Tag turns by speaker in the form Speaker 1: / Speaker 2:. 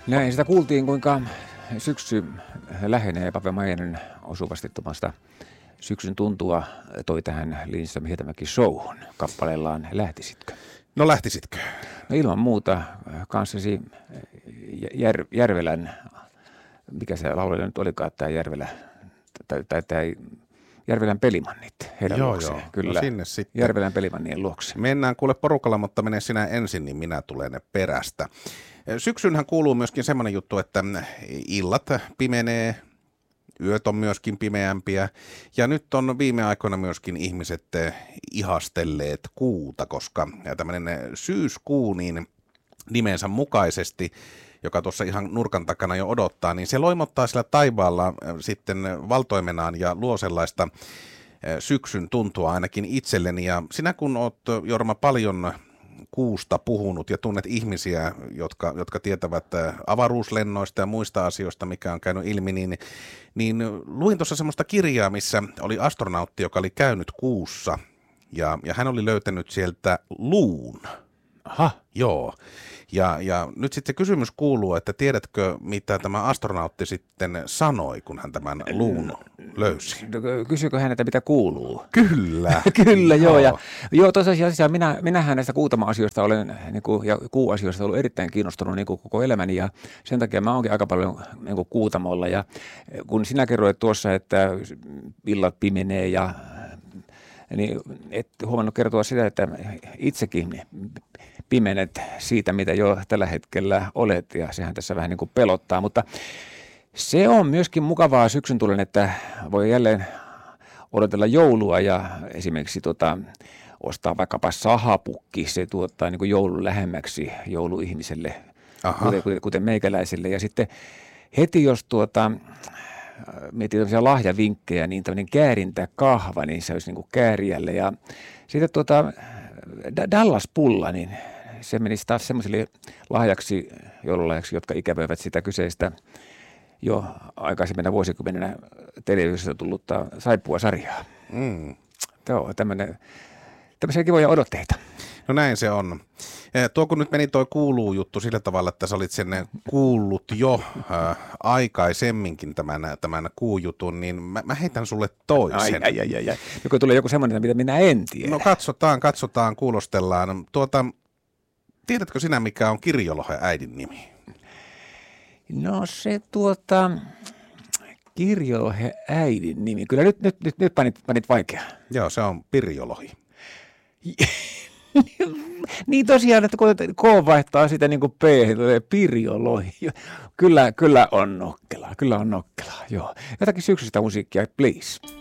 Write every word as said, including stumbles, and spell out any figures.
Speaker 1: Näin sitä kuultiin, kuinka syksy lähenee. Pave Maijanen osuvasti tuomasta syksyn tuntua toi tähän Lindström Hietamäki showhun kappaleellaan Lähtisitkö?
Speaker 2: No lähtisitkö?
Speaker 1: No ilman muuta kanssasi Jär, Järvelän, mikä se laulaja nyt olikaan, tämä Järvelä, tai, tai tämä Järvelän pelimannit heidän
Speaker 2: joo,
Speaker 1: luokseen.
Speaker 2: Joo.
Speaker 1: Kyllä,
Speaker 2: no sinne sitten.
Speaker 1: Järvelän pelimannien luokse.
Speaker 2: Mennään kuule porukalla, mutta mene sinä ensin, niin minä tulen perästä. Syksynhän kuuluu myöskin semmoinen juttu, että illat pimenee, yöt on myöskin pimeämpiä ja nyt on viime aikoina myöskin ihmiset ihastelleet kuuta, koska tämmöinen syyskuu niin nimensä mukaisesti, joka tuossa ihan nurkan takana jo odottaa, niin se loimottaa sillä taivaalla sitten valtoimenaan ja luo sellaista syksyn tuntua ainakin itselleni. Ja sinä kun oot, Jorma, paljon kuusta puhunut ja tunnet ihmisiä, jotka, jotka tietävät avaruuslennoista ja muista asioista, mikä on käynyt ilmi, niin, niin luin tuossa semmoista kirjaa, missä oli astronautti, joka oli käynyt kuussa ja, ja hän oli löytänyt sieltä luun.
Speaker 1: Aha.
Speaker 2: Joo. Ja, ja nyt sitten se kysymys kuuluu, että tiedätkö, mitä tämä astronautti sitten sanoi, kun hän tämän luun löysi?
Speaker 1: Kysyykö hän, että mitä kuuluu?
Speaker 2: Kyllä.
Speaker 1: Kyllä, joo. Ja, joo, tosiaan minä, minähän näistä kuutama-asioista olen, niin kuin, ja kuuasioista ollut erittäin kiinnostunut niin kuin koko elämäni, ja sen takia mä oonkin aika paljon niin kuin kuutamolla. Ja kun sinä kerroit tuossa, että illat pimenee ja niin et huomannut kertoa sitä, että itsekin pimenet siitä, mitä jo tällä hetkellä olet, ja sehän tässä vähän niin kuin pelottaa, mutta se on myöskin mukavaa syksyn tulen, että voi jälleen odotella joulua ja esimerkiksi tota, ostaa vaikkapa sahapukki, se tuottaa niin kuin joulun lähemmäksi jouluihmiselle, kuten, kuten meikäläiselle, ja sitten heti jos tuota mietin tämmöisiä lahjavinkkejä, niin tämmöinen käärintäkahva, niin se olisi niin kuin kääriälle. Ja sitten tuota, Dallas-pulla, niin se menisi taas semmoisille lahjaksi, joululahjaksi, jotka ikävöivät sitä kyseistä jo aikaisemmina vuosikymmenenä televisiossa tullutta Saippua-sarjaa.
Speaker 2: Mm.
Speaker 1: Joo, tämmöinen, tämmöisiä kivoja odotteita.
Speaker 2: No näin se on. Tuo kun nyt meni toi kuuluu juttu sillä tavalla, että sä olit sen kuullut jo äh, aikaisemminkin tämän, tämän kuujutun, niin mä, mä heitän sulle toisen.
Speaker 1: Ai, ai, ai, ai. Joko tulee joku semmoinen, mitä minä en tiedä.
Speaker 2: No katsotaan, katsotaan, kuulostellaan. Tuota, tiedätkö sinä, mikä on Kirjolohen äidin nimi?
Speaker 1: No se tuota, Kirjolohen äidin nimi. Kyllä nyt, nyt, nyt, nyt panit, panit vaikeaa.
Speaker 2: Joo, se on Pirjolohi.
Speaker 1: Niin tosiaan, että kun K vaihtaa sitä niin kuin P, tulee Pirjolohi. Kyllä, kyllä on nokkelaa, kyllä on nokkelaa, joo. Jotakin syksystä musiikkia, please.